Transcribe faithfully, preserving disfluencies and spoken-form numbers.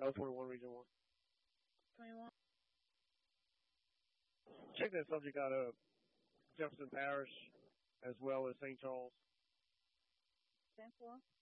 That was twenty-one, Region one. twenty-one. Check that subject out of Jefferson Parish as well as Saint Charles. ten four.